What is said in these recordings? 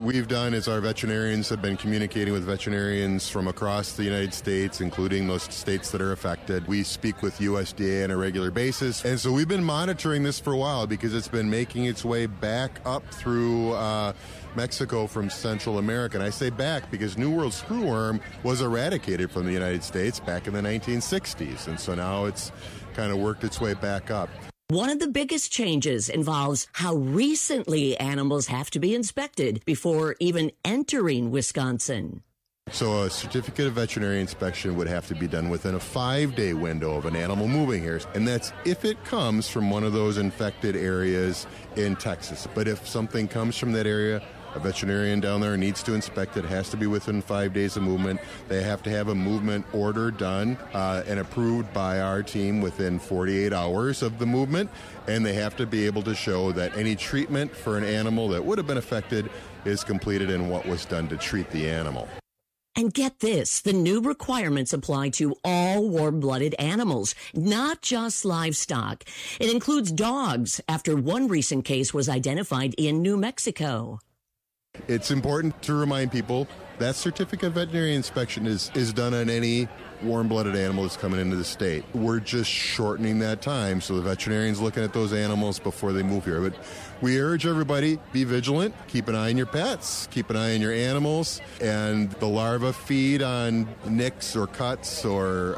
we've done is our veterinarians have been communicating with veterinarians from across the United States, including those states that are affected. We speak with USDA on a regular basis. And so we've been monitoring this for a while because it's been making its way back up through Mexico from Central America. And I say back because New World screwworm was eradicated from the United States back in the 1960s. And so now it's kind of worked its way back up. One of the biggest changes involves how recently animals have to be inspected before even entering Wisconsin. So a certificate of veterinary inspection would have to be done within a 5-day window of an animal moving here. And that's if it comes from one of those infected areas in Texas. But if something comes from that area, a veterinarian down there needs to inspect it. It has to be within 5 days of movement. They have to have a movement order done and approved by our team within 48 hours of the movement. And they have to be able to show that any treatment for an animal that would have been affected is completed and what was done to treat the animal. And get this, the new requirements apply to all warm-blooded animals, not just livestock. It includes dogs, after one recent case was identified in New Mexico. It's important to remind people that certificate of veterinary inspection is done on any warm-blooded animal that's coming into the state. We're just shortening that time so the veterinarian's looking at those animals before they move here. But we urge everybody, be vigilant, keep an eye on your pets, keep an eye on your animals, and the larvae feed on nicks or cuts or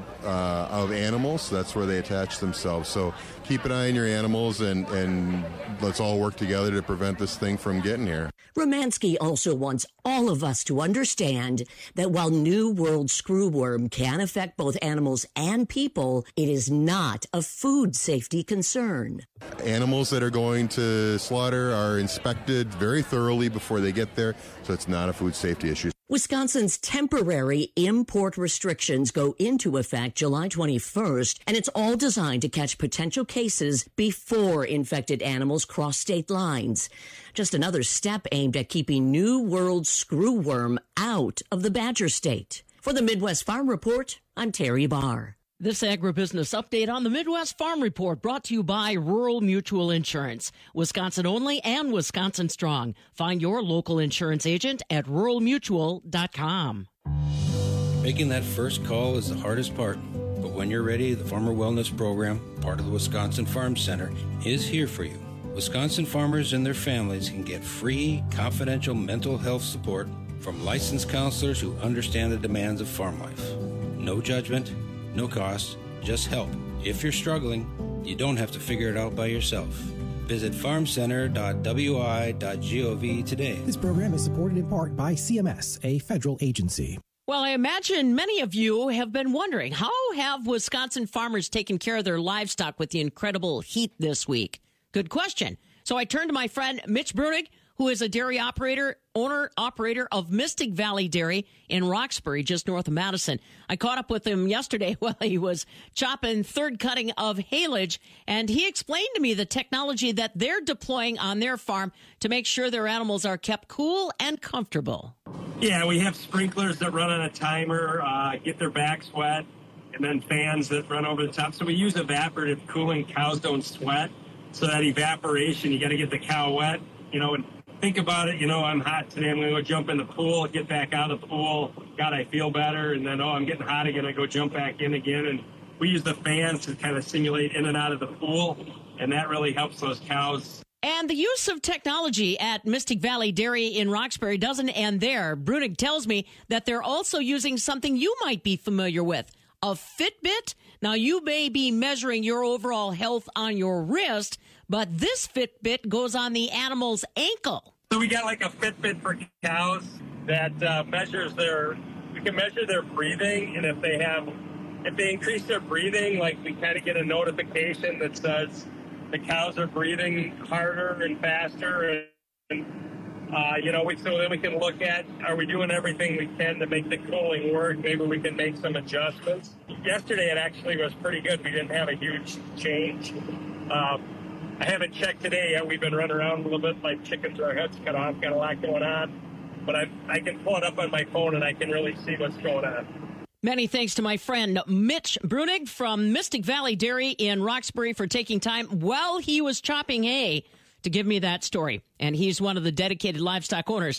of animals. That's where they attach themselves. So keep an eye on your animals and let's all work together to prevent this thing from getting here. Romansky also wants all of us to understand that while New World screwworm can affect both animals and people, it is not a food safety concern. Animals that are going to slaughter are inspected very thoroughly before they get there, so it's not a food safety issue. Wisconsin's temporary import restrictions go into effect July 21st, and it's all designed to catch potential cases before infected animals cross state lines. Just another step aimed at keeping New World screwworm out of the Badger State. For the Midwest Farm Report, I'm Terry Barr. This agribusiness update on the Midwest Farm Report brought to you by Rural Mutual Insurance. Wisconsin only and Wisconsin strong. Find your local insurance agent at ruralmutual.com. Making that first call is the hardest part. But when you're ready, the Farmer Wellness Program, part of the Wisconsin Farm Center, is here for you. Wisconsin farmers and their families can get free, confidential mental health support from licensed counselors who understand the demands of farm life. No judgment, no cost, just help. If you're struggling, you don't have to figure it out by yourself. Visit farmcenter.wi.gov today. This program is supported in part by CMS, a federal agency. Well, I imagine many of you have been wondering, how have Wisconsin farmers taken care of their livestock with the incredible heat this week? Good question. So I turned to my friend Mitch Brunig, who is a dairy operator, owner-operator of Mystic Valley Dairy in Roxbury, just north of Madison. I caught up with him yesterday while he was chopping third cutting of haylage, and he explained to me the technology that they're deploying on their farm to make sure their animals are kept cool and comfortable. Yeah, we have sprinklers that run on a timer, get their backs wet, and then fans that run over the top. So we use evaporative cooling. Cows don't sweat. So that evaporation, you got to get the cow wet, and think about it, I'm hot today, I'm going to go jump in the pool, get back out of the pool, God, I feel better, and then, I'm getting hot again, I go jump back in again, and we use the fans to kind of simulate in and out of the pool, and that really helps those cows. And the use of technology at Mystic Valley Dairy in Roxbury doesn't end there. Brunig tells me that they're also using something you might be familiar with, a Fitbit. Now, you may be measuring your overall health on your wrist, but this Fitbit goes on the animal's ankle. So we got like a Fitbit for cows that we can measure their breathing, and if they increase their breathing, like we kind of get a notification that says the cows are breathing harder and faster, and so then we can look at, are we doing everything we can to make the cooling work? Maybe we can make some adjustments. Yesterday, it actually was pretty good. We didn't have a huge change. I haven't checked today yet. We've been running around a little bit like chickens with our heads cut off. Got a lot going on. But I can pull it up on my phone, and I can really see what's going on. Many thanks to my friend Mitch Brunig from Mystic Valley Dairy in Roxbury for taking time while he was chopping hay to give me that story. And he's one of the dedicated livestock owners